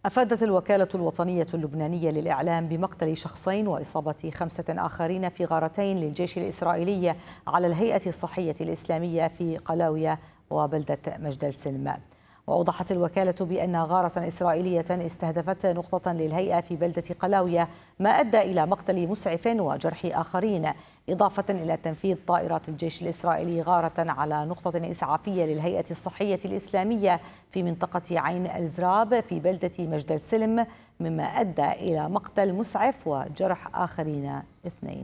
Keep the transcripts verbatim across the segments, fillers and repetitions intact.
أفادت الوكالة الوطنية اللبنانية للإعلام بمقتل شخصين وإصابة خمسة آخرين في غارتين للجيش الإسرائيلي على الهيئة الصحية الإسلامية في قلاوية وبلدة مجدل-سلم. وأوضحت الوكالة بأن غارة إسرائيلية استهدفت نقطة للهيئة في بلدة قلاوية ما أدى إلى مقتل مسعف وجرح آخرين، إضافة إلى تنفيذ طائرات الجيش الإسرائيلي غارة على نقطة إسعافية للهيئة الصحية الإسلامية في منطقة عين الزراب في بلدة مجدل-سلم، مما أدى إلى مقتل مسعف وجرح آخرين اثنين.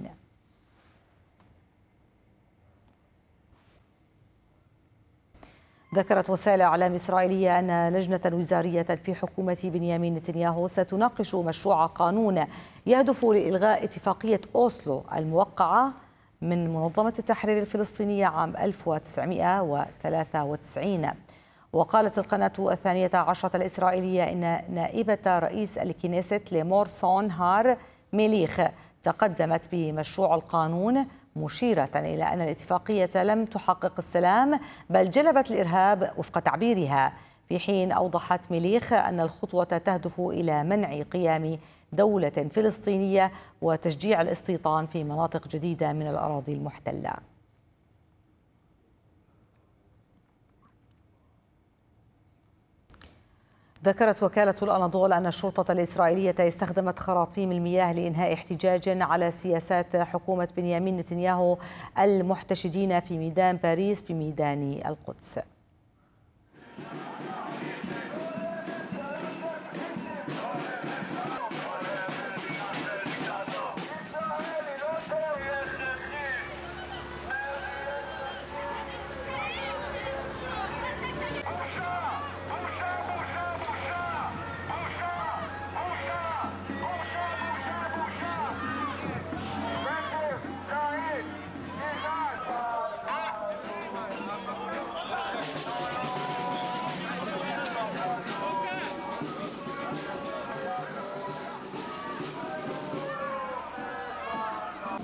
ذكرت وسائل إعلام إسرائيلية أن لجنة وزارية في حكومة بنيامين نتنياهو ستناقش مشروع قانون يهدف لإلغاء اتفاقية أوسلو الموقعة من منظمة التحرير الفلسطينية عام ألف وتسعمئة وثلاثة وتسعين. وقالت القناة الثانية عشرة الإسرائيلية إن نائبة رئيس الكنيست ليمور سون هار ميليخ تقدمت بمشروع القانون، مشيرة إلى أن الاتفاقية لم تحقق السلام بل جلبت الإرهاب وفق تعبيرها، في حين أوضحت ميليخ أن الخطوة تهدف إلى منع قيام دولة فلسطينية وتشجيع الاستيطان في مناطق جديدة من الأراضي المحتلة. ذكرت وكالة الأناضول أن الشرطة الإسرائيلية استخدمت خراطيم المياه لإنهاء احتجاج على سياسات حكومة بنيامين نتنياهو المحتشدين في ميدان باريس بميدان القدس.